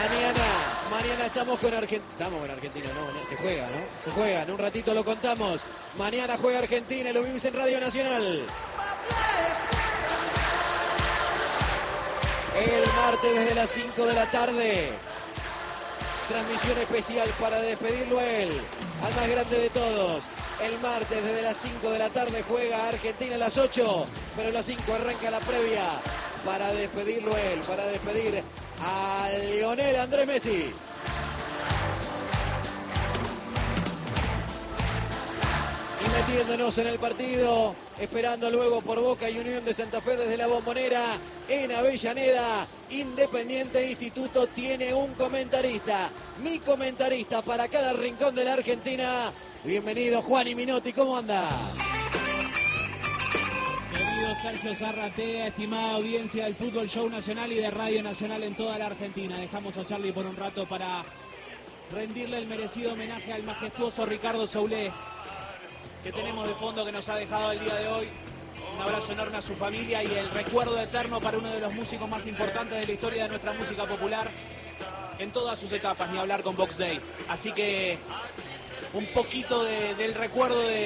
Mañana estamos con Argentina. Estamos con Argentina, no, se juega, ¿no? Se juega, en un ratito lo contamos. Mañana juega Argentina y lo vimos en Radio Nacional. El martes desde las 5 de la tarde. Transmisión especial para despedirlo a él, al más grande de todos. El martes desde las 5 de la tarde juega Argentina a las 8, pero a las 5 arranca la previa para despedirlo a él, para despedir a Lionel Andrés Messi. Y metiéndonos en el partido, esperando luego por Boca y Unión de Santa Fe desde la Bombonera en Avellaneda. Independiente Instituto tiene un comentarista, mi comentarista para cada rincón de la Argentina. Bienvenido Juan y Minotti, ¿cómo anda? Querido Sergio Zarratea, estimada audiencia del Fútbol Show Nacional y de Radio Nacional en toda la Argentina. Dejamos a Charlie por un rato para rendirle el merecido homenaje al majestuoso Ricardo Soulé, que tenemos de fondo, que nos ha dejado el día de hoy. Un abrazo enorme a su familia y el recuerdo eterno para uno de los músicos más importantes de la historia de nuestra música popular en todas sus etapas, ni hablar con Box Day. Así que un poquito del recuerdo de